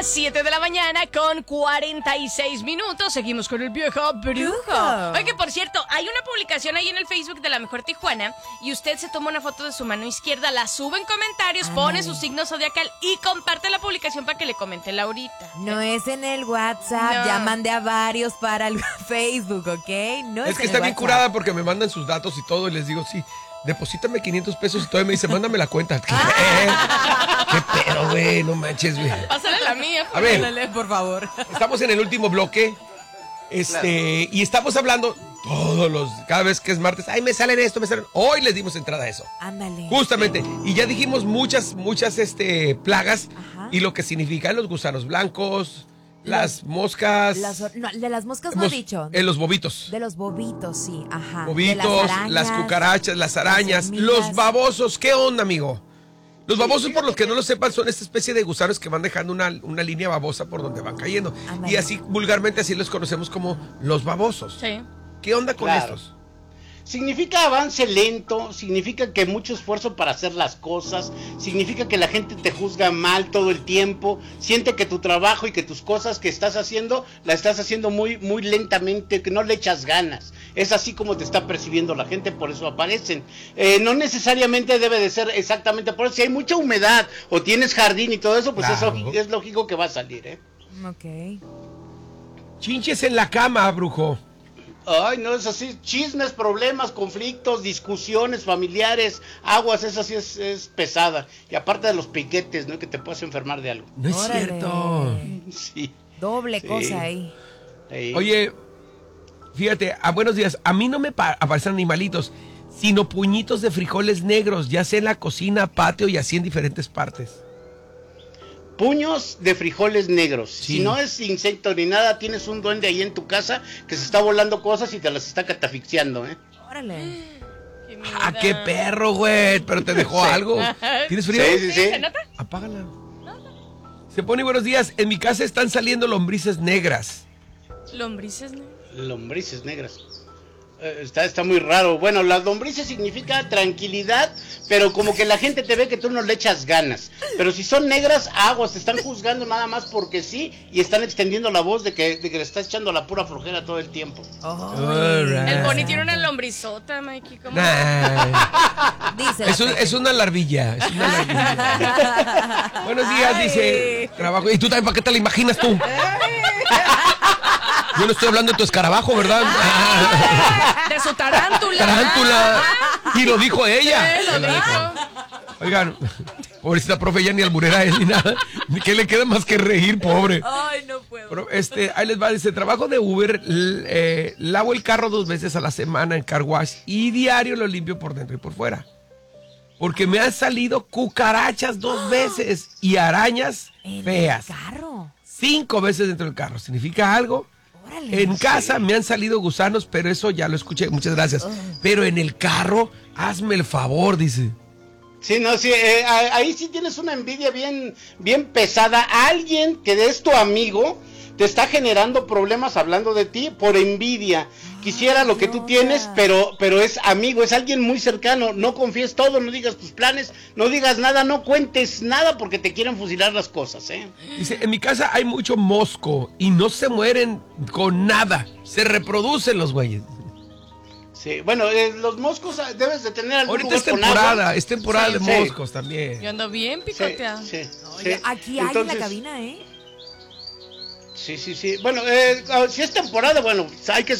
Las 7 de la mañana con 46 minutos. Seguimos con el viejo brujo. Oye, que por cierto, hay una publicación ahí en el Facebook de La Mejor Tijuana y usted se toma una foto de su mano izquierda, la sube en comentarios, pone su signo zodiacal y comparte la publicación para que le comente Laurita. No es en el WhatsApp, No. ya mandé a varios para el Facebook, ¿ok? No Es que está bien curada porque me mandan sus datos y todo y les digo, sí, deposítame 500 pesos y todavía me dice, mándame la cuenta. ¿Qué pedo, güey? No manches, güey. Pásale la mía. A ver, Dale, por favor. estamos en el último bloque. Y estamos hablando cada vez que es martes, ay, me salen esto, me salen. Hoy les dimos entrada a eso. Ándale. Justamente. Y ya dijimos muchas plagas. Ajá. Y lo que significan los gusanos blancos, las moscas. De las moscas no he dicho. Los bobitos. De los bobitos, sí, ajá. Bobitos, De las arañas, las cucarachas, las arañas, hormigas. los babosos. ¿Qué onda, amigo? Los babosos, por los que no lo sepan, son esta especie de gusanos que van dejando una línea babosa por donde van cayendo. Ándale. Y así, vulgarmente, así los conocemos como los babosos. Sí. ¿Qué onda con Claro. estos? Significa avance lento, significa que mucho esfuerzo para hacer las cosas, significa que la gente te juzga mal todo el tiempo, siente que tu trabajo y que tus cosas que estás haciendo, la estás haciendo muy, muy lentamente, que no le echas ganas. Es así como te está percibiendo la gente, por eso aparecen. No necesariamente debe de ser exactamente por eso. Si hay mucha humedad o tienes jardín y todo eso, pues Claro. es lógico que va a salir, ¿eh? Ok. Chinches en la cama, brujo. Ay, no es así, chismes, problemas, conflictos, discusiones familiares, aguas, esa sí es pesada. Y aparte de los piquetes, ¿no? Que te puedes enfermar de algo. No es Órale. cierto. Sí. Doble Sí. cosa ahí. Sí. Oye, fíjate, buenos días. A mí no me aparecen animalitos, sino puñitos de frijoles negros, ya sea en la cocina, patio y así en diferentes partes. Puños de frijoles negros. Sí. Si no es insecto ni nada, tienes un duende ahí en tu casa que se está volando cosas y te las está catafixiando, ¿eh? Órale. Qué ¡Ah, qué miedo. perro, güey! Pero te dejó algo. ¿Tienes frío? Sí, sí, sí. ¿Se nota? Apágala. Se pone buenos días. En mi casa están saliendo lombrices negras. Lombrices, ¿no? Lombrices negras. Está muy raro. Bueno, las lombrices significa tranquilidad, pero como que la gente te ve que tú no le echas ganas. Pero si son negras, aguas, te están juzgando nada más porque sí y están extendiendo la voz de que le estás echando la pura flojera todo el tiempo. Alright. El Pony tiene una lombrizota, Mikey. ¿Cómo? Nah. Dice. Es una larvilla. Es una larvilla. Buenos días, dice. Trabajo. ¿Y tú también para qué te la imaginas tú? Yo no estoy hablando de tu escarabajo, ¿verdad? De su tarántula. Tarántula. Y lo dijo ella. Sí, lo dijo. Oigan, pobrecita profe, ya ni alburera es ni nada. ¿Qué le queda más que reír, pobre? Ay, no puedo. Pero, ahí les va, dice, trabajo de Uber, lavo el carro 2 veces a la semana en car wash y diario lo limpio por dentro y por fuera. Porque me han salido cucarachas 2 veces y arañas feas. Carro. 5 veces dentro del carro. ¿Significa algo? Órale. En casa me han salido gusanos, pero eso ya lo escuché, muchas gracias. Pero en el carro, hazme el favor, dice. Sí, no, sí, ahí sí tienes una envidia bien, bien pesada. Alguien que es tu amigo te está generando problemas hablando de ti por envidia. Quisiera lo que tú tienes, pero es amigo, es alguien muy cercano. No confíes todo, no digas tus planes, no digas nada, no cuentes nada porque te quieren fusilar las cosas, ¿eh? Dice, en mi casa hay mucho mosco y no se mueren con nada. Se reproducen los güeyes. Sí, bueno, los moscos debes de tener algún Ahorita lugar con agua. es temporada Sí, de sí. moscos también. Yo ando bien Sí, picoteada. sí, Oye, sí. aquí hay en la Entonces, cabina, ¿eh? Sí. Bueno, si es temporada, bueno, hay que